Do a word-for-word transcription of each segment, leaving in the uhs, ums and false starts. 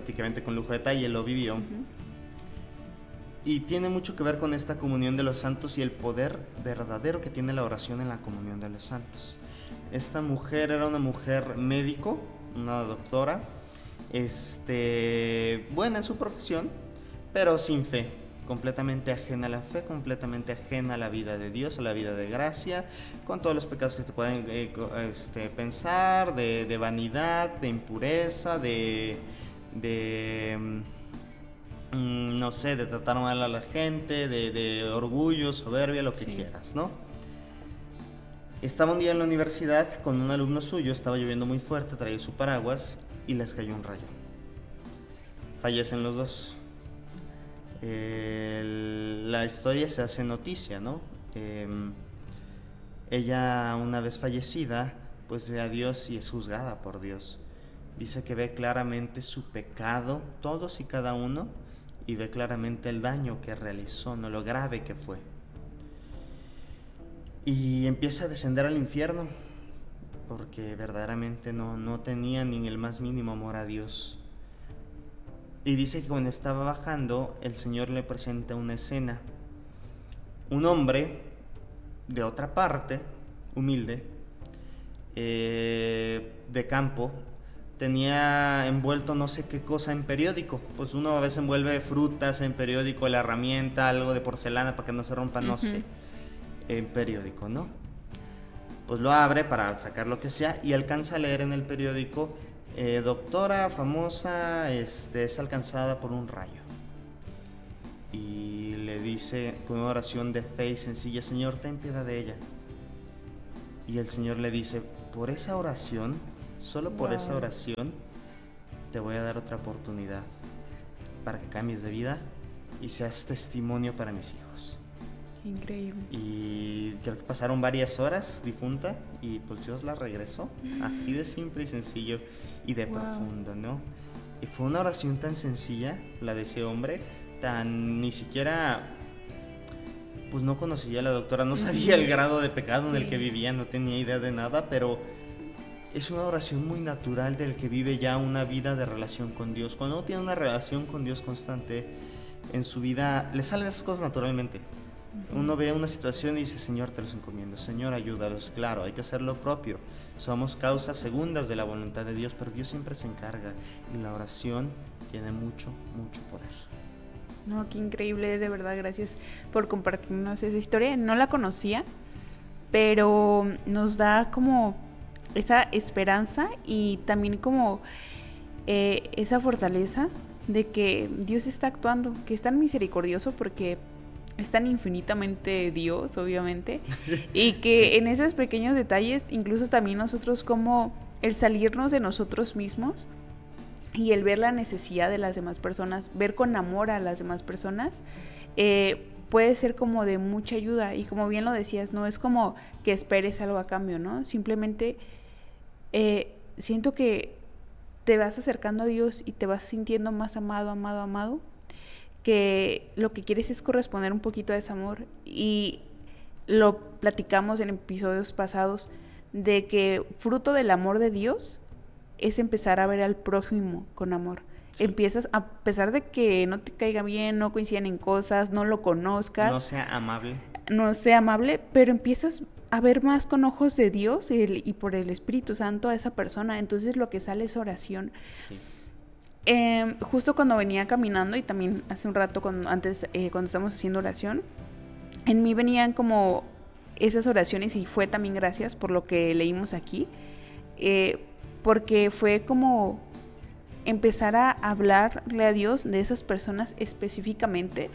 prácticamente con lujo de detalle, lo vivió. Uh-huh. Y tiene mucho que ver con esta comunión de los santos y el poder verdadero que tiene la oración en la comunión de los santos. Esta mujer era una mujer médico, una doctora, este, buena en su profesión, pero sin fe, completamente ajena a la fe, completamente ajena a la vida de Dios, a la vida de gracia, con todos los pecados que se pueden eh, este, pensar, de, de vanidad, de impureza, de... de no sé, de tratar mal a la gente, de, de orgullo, soberbia, lo que sí. quieras, ¿no? Estaba un día en la universidad con un alumno suyo, estaba lloviendo muy fuerte, traía su paraguas y les cayó un rayo. Fallecen los dos. Eh, la historia se hace noticia, ¿no? Eh, ella, una vez fallecida, pues ve a Dios y es juzgada por Dios. Dice que ve claramente su pecado, todos y cada uno, y ve claramente el daño que realizó, no lo grave que fue. Y empieza a descender al infierno, porque verdaderamente no, no tenía ni el más mínimo amor a Dios. Y dice que cuando estaba bajando, el Señor le presenta una escena. Un hombre de otra parte, humilde, eh, de campo, tenía envuelto no sé qué cosa en periódico. Pues uno a veces envuelve frutas en periódico, la herramienta, algo de porcelana para que no se rompa, no uh-huh. sé, en periódico, ¿no? Pues lo abre para sacar lo que sea y alcanza a leer en el periódico, eh, doctora famosa este, es alcanzada por un rayo. Y le dice con una oración de fe y sencilla, Señor, ten piedad de ella. Y el Señor le dice, por esa oración, solo por wow. esa oración, te voy a dar otra oportunidad para que cambies de vida y seas testimonio para mis hijos. Increíble. Y creo que pasaron varias horas difunta y pues Dios la regresó, así de simple y sencillo y de wow. profundo, ¿no? Y fue una oración tan sencilla, la de ese hombre, tan ni siquiera, pues no conocía a la doctora, no sabía el grado de pecado sí. en el que vivía, no tenía idea de nada, pero es una oración muy natural del que vive ya una vida de relación con Dios. Cuando uno tiene una relación con Dios constante en su vida, le salen esas cosas naturalmente. Uno ve una situación y dice, Señor, te los encomiendo, Señor, ayúdalos. Claro, hay que hacer lo propio. Somos causas segundas de la voluntad de Dios, pero Dios siempre se encarga y la oración tiene mucho, mucho poder. No, qué increíble, de verdad, gracias por compartirnos esa historia. No la conocía, pero nos da como esa esperanza y también como eh, esa fortaleza de que Dios está actuando, que es tan misericordioso porque es tan infinitamente Dios, obviamente, y que sí. en esos pequeños detalles, incluso también nosotros como el salirnos de nosotros mismos y el ver la necesidad de las demás personas, ver con amor a las demás personas, eh, puede ser como de mucha ayuda. Y como bien lo decías, no es como que esperes algo a cambio, ¿no? Simplemente eh, siento que te vas acercando a Dios y te vas sintiendo más amado, amado, amado, que lo que quieres es corresponder un poquito a ese amor. Y lo platicamos en episodios pasados de que fruto del amor de Dios es empezar a ver al prójimo con amor. Sí. Empiezas, a pesar de que no te caiga bien, no coincidan en cosas, no lo conozcas, no sea amable, no sea amable, pero empiezas a ver más con ojos de Dios y, el, y por el Espíritu Santo a esa persona. Entonces lo que sale es oración. Sí. Eh, justo cuando venía caminando y también hace un rato cuando, antes eh, cuando estábamos haciendo oración, en mí venían como esas oraciones y fue también gracias por lo que leímos aquí, eh, porque fue como empezar a hablarle a Dios de esas personas específicamente,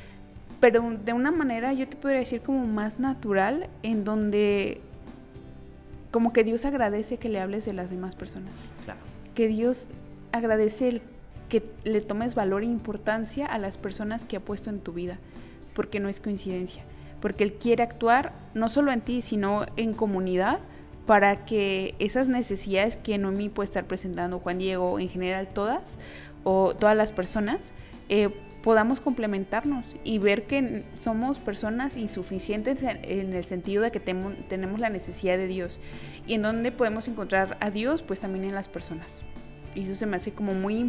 pero de una manera yo te podría decir como más natural, en donde como que Dios agradece que le hables de las demás personas. Claro. Que Dios agradece el que le tomes valor e importancia a las personas que ha puesto en tu vida, porque no es coincidencia, porque Él quiere actuar no solo en ti, sino en comunidad, para que esas necesidades que Noemí puede estar presentando, Juan Diego, en general todas, o todas las personas, eh, podamos complementarnos y ver que somos personas insuficientes en, en el sentido de que temo, tenemos la necesidad de Dios. Y en donde podemos encontrar a Dios, pues también en las personas. Y eso se me hace como muy